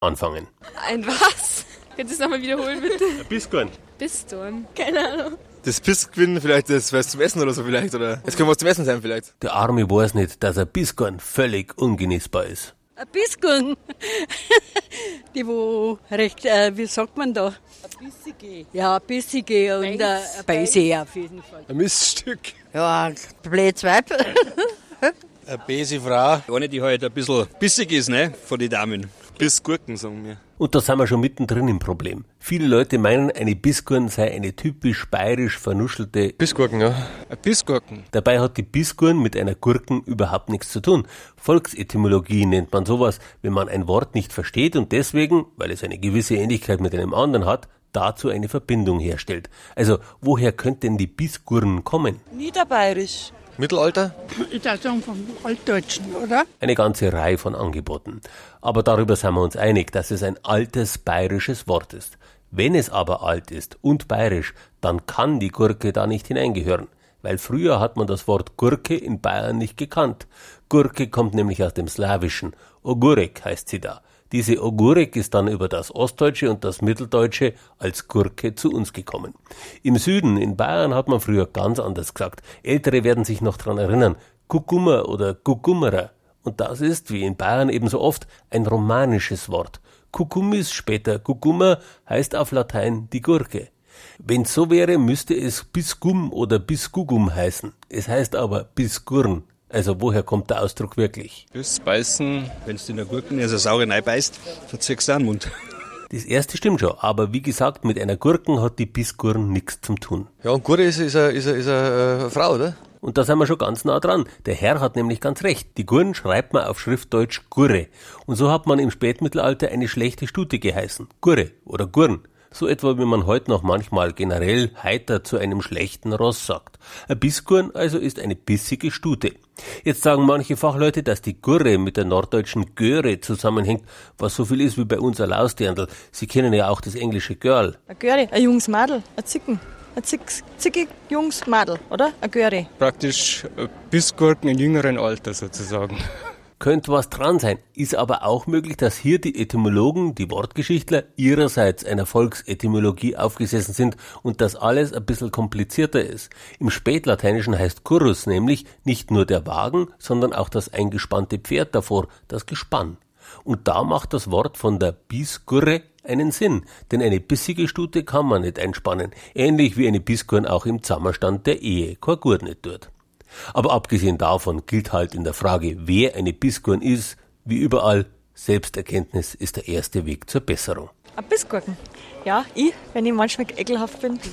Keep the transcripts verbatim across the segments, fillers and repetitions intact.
anfangen. Ein was? Könntest du es nochmal wiederholen, bitte? Ein Biskuit. Biston? Keine Ahnung. Das Biskuit, vielleicht das was zum Essen oder so vielleicht, oder? Es könnte was zum Essen sein vielleicht. Der Arme weiß nicht, dass ein Biskuit völlig ungenießbar ist. Ein Biskuit. Die, wo recht, äh, wie sagt man da? Ein bissige. Ja, ein bissige und äh, ein Beise auf jeden Fall. Ein Miststück. Ja, ein blödes Weib. Eine böse Frau. Eine, die halt ein bisschen bissig ist, ne, von den Damen. Bissgurken, sagen wir. Und da sind wir schon mittendrin im Problem. Viele Leute meinen, eine Biskuit sei eine typisch bayerisch vernuschelte Bissgurken, ja. Ein Bissgurken. Dabei hat die Biskuit mit einer Gurken überhaupt nichts zu tun. Volksetymologie nennt man sowas, wenn man ein Wort nicht versteht und deswegen, weil es eine gewisse Ähnlichkeit mit einem anderen hat, dazu eine Verbindung herstellt. Also, woher könnte denn die Bisgurn kommen? Niederbayerisch. Mittelalter? Ich würde sagen vom Altdeutschen, oder? Eine ganze Reihe von Angeboten. Aber darüber sind wir uns einig, dass es ein altes bayerisches Wort ist. Wenn es aber alt ist und bayerisch, dann kann die Gurke da nicht hineingehören. Weil früher hat man das Wort Gurke in Bayern nicht gekannt. Gurke kommt nämlich aus dem Slawischen. Ogurek heißt sie da. Diese Ogurek ist dann über das Ostdeutsche und das Mitteldeutsche als Gurke zu uns gekommen. Im Süden, in Bayern, hat man früher ganz anders gesagt. Ältere werden sich noch dran erinnern. Kukummer oder Kukummerer. Und das ist, wie in Bayern ebenso oft, ein romanisches Wort. Kukumis, später Kukummer, heißt auf Latein die Gurke. Wenn's so wäre, müsste es Biskum oder Bisgugum heißen. Es heißt aber Bisgurn. Also woher kommt der Ausdruck wirklich? Biss, beißen, wenn du in der Gurken in eine saure Nei beißt, verziehst du den Mund. Das erste stimmt schon, aber wie gesagt, mit einer Gurken hat die Bisgurn nichts zu tun. Ja, und Gurke ist, ist eine ist, ist äh, Frau, oder? Und da sind wir schon ganz nah dran. Der Herr hat nämlich ganz recht. Die Gurn schreibt man auf Schriftdeutsch Gurre. Und so hat man im Spätmittelalter eine schlechte Stute geheißen. Gurre oder Gurn. So etwa, wie man heute noch manchmal generell heiter zu einem schlechten Ross sagt. Ein Bisgurn also ist eine bissige Stute. Jetzt sagen manche Fachleute, dass die Gurre mit der norddeutschen Göre zusammenhängt, was so viel ist wie bei uns ein Lausdirndl. Sie kennen ja auch das englische Girl. Ein Göre, ein junges Madel, ein Zicken. Ein zick, zickig junges Madel, oder? Ein Göre. Praktisch Bissgurken in jüngeren Alter sozusagen. Könnte was dran sein, ist aber auch möglich, dass hier die Etymologen, die Wortgeschichtler, ihrerseits einer Volksetymologie aufgesessen sind und das alles ein bisschen komplizierter ist. Im Spätlateinischen heißt Currus nämlich nicht nur der Wagen, sondern auch das eingespannte Pferd davor, das Gespann. Und da macht das Wort von der Bisgurre einen Sinn, denn eine bissige Stute kann man nicht einspannen, ähnlich wie eine Bisgurn auch im Zusammenstand der Ehe kein Gurt nicht tut. Aber abgesehen davon gilt halt in der Frage, wer eine Bisgurn ist, wie überall, Selbsterkenntnis ist der erste Weg zur Besserung. Ein Bissgurken. Ja, ich, wenn ich manchmal ekelhaft bin.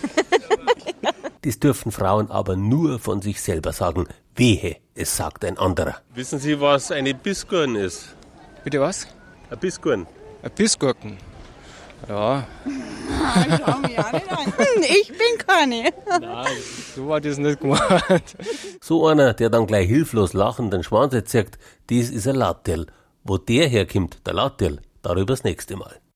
Das dürfen Frauen aber nur von sich selber sagen. Wehe, es sagt ein anderer. Wissen Sie, was eine Bisgurn ist? Bitte was? Ein Bisgurn. Ein Bissgurken. Ja. Ich bin keine. Nein, so war das nicht gemeint. So einer, der dann gleich hilflos lachend den Schwanz zeigt, das ist ein Latterl. Wo der herkommt, der Latterl, darüber das nächste Mal.